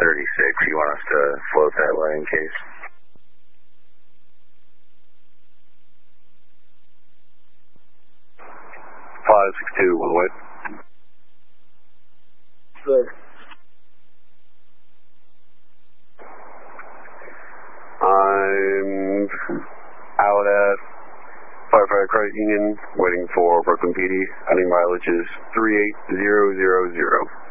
36. You want us to float that way in case? Five, 6, 2, one way. Sir. I'm out at Firefighter Credit Union, waiting for Brooklyn PD. Ending mileage is 38000.